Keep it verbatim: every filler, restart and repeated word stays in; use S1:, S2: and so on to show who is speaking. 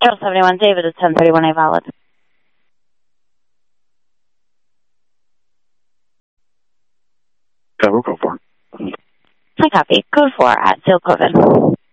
S1: Zero seventy-one David is ten thirty-one A valid.
S2: Yeah, we'll go for it.
S1: I copy. Code four at Seal Coven.